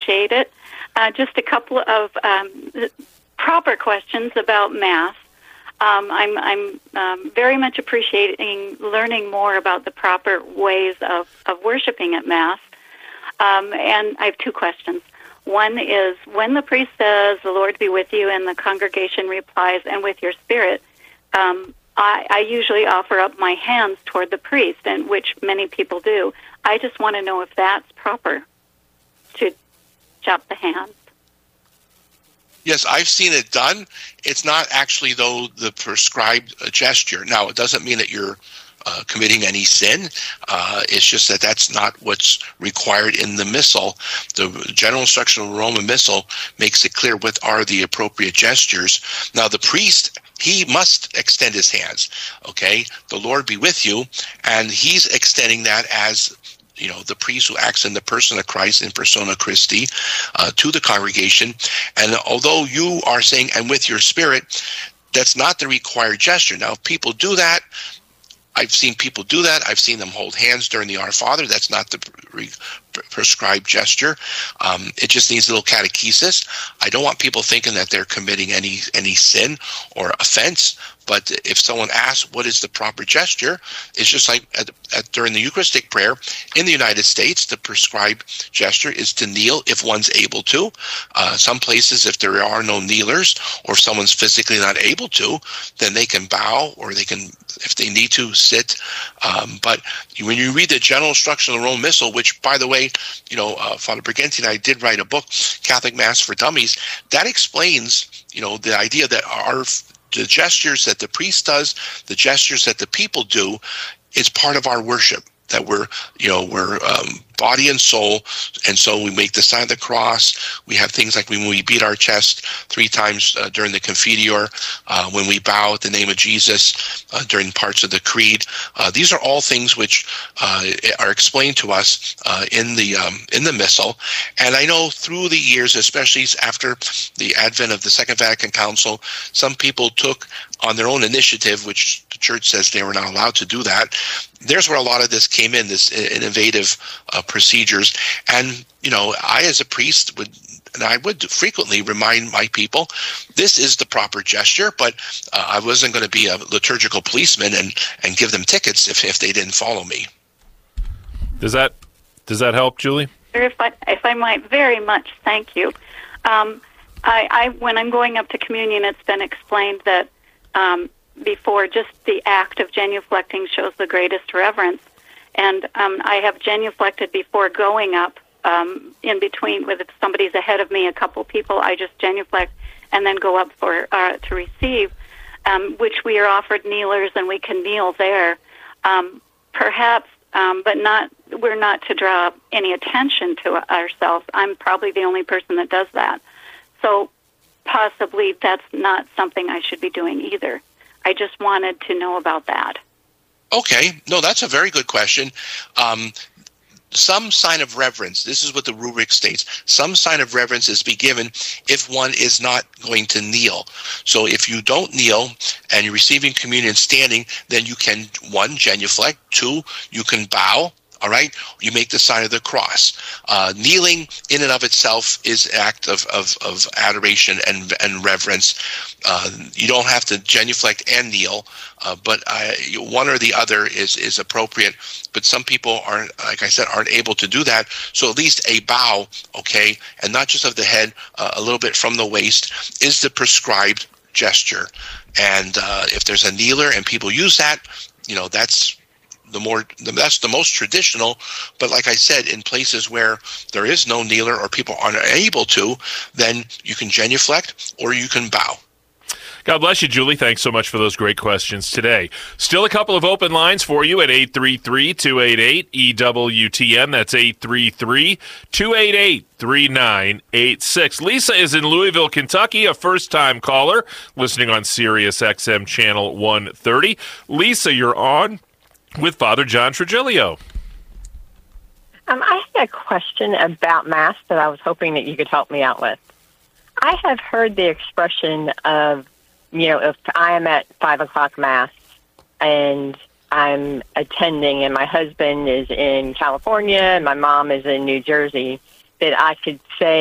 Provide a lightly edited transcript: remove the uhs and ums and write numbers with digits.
appreciate it. Just a couple of proper questions about Mass. I'm very much appreciating learning more about the proper ways of worshiping at Mass. And I have two questions. One is, when the priest says, "The Lord be with you," and the congregation replies, "and with your spirit," I usually offer up my hands toward the priest, and which many people do. I just want to know if that's proper, to chop the hands. Yes, I've seen it done. It's not actually, though, the prescribed gesture. Now, it doesn't mean that you're committing any sin. It's just that that's not what's required in the Missal. The general instruction of the Roman Missal makes it clear what are the appropriate gestures. Now, the priest, he must extend his hands, okay? The Lord be with you, and he's extending that as, you know, the priest who acts in the person of Christ, in persona Christi, to the congregation. And although you are saying, "and with your spirit," that's not the required gesture. Now, if people do that, I've seen people do that. I've seen them hold hands during the Our Father. That's not the prescribed gesture. It just needs a little catechesis. I don't want people thinking that they're committing any sin or offense. But if someone asks what is the proper gesture, it's just like during the Eucharistic prayer in the United States, the prescribed gesture is to kneel if one's able to. Some places, if there are no kneelers or if someone's physically not able to, then they can bow, or they can, if they need to, sit. But when you read the general instruction of the Roman Missal, which, by the way, you know, Father Briganti and I did write a book, Catholic Mass for Dummies, that explains, you know, the idea that the gestures that the priest does, the gestures that the people do, is part of our worship. That we're body and soul, and so we make the sign of the cross. We have things like when we beat our chest 3 times during the Confiteor, when we bow at the name of Jesus during parts of the Creed. These are all things which are explained to us in the Missal. And I know through the years, especially after the advent of the Second Vatican Council, some people took on their own initiative, which the Church says they were not allowed to do that. There's where a lot of this came in, this innovative procedures. And, you know, I as a priest would frequently remind my people, this is the proper gesture, but I wasn't going to be a liturgical policeman and give them tickets if they didn't follow me. Does that help, Julie? If I might, very much, thank you. I when I'm going up to communion, it's been explained that before, just the act of genuflecting shows the greatest reverence. And I have genuflected before going up. In between, if somebody's ahead of me, a couple people, I just genuflect and then go up to receive, which we are offered kneelers, and we can kneel there. Perhaps, but we're not to draw any attention to ourselves. I'm probably the only person that does that. So possibly that's not something I should be doing either. I just wanted to know about that. Okay. No, that's a very good question. Some sign of reverence, this is what the rubric states, some sign of reverence is be given if one is not going to kneel. So if you don't kneel and you're receiving communion standing, then you can, 1, genuflect, 2, you can bow. All right, you make the sign of the cross. Kneeling in and of itself is an act of adoration and reverence. You don't have to genuflect and kneel, but one or the other is appropriate. But some people aren't, like I said, aren't able to do that. So at least a bow, okay, and not just of the head, a little bit from the waist, is the prescribed gesture. And if there's a kneeler and people use that, you know, that's the most traditional. But like I said, in places where there is no kneeler or people aren't able to, then you can genuflect or you can bow. God bless you, Julie. Thanks so much for those great questions today. Still a couple of open lines for you at 833-288-EWTN. That's 833-288-3986. Lisa is in Louisville, Kentucky, a first-time caller, listening on Sirius XM Channel 130. Lisa, you're on with Father John Trigilio. I had a question about Mass that I was hoping that you could help me out with. I have heard the expression of, if I am at 5 o'clock Mass and I'm attending and my husband is in California and my mom is in New Jersey, that I could say,